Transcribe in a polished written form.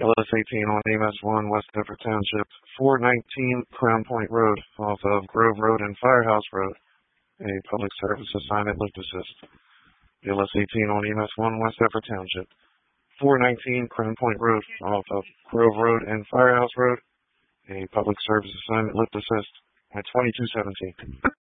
LS 18 on EMS 1, West Deptford Township, 419 Crown Point Road, off of Grove Road and Firehouse Road. A public service assignment, lift assist. LS 18 on EMS 1, West Deptford Township, 419 Crown Point Road, off of Grove Road and Firehouse Road. A public service assignment, lift assist at 2217.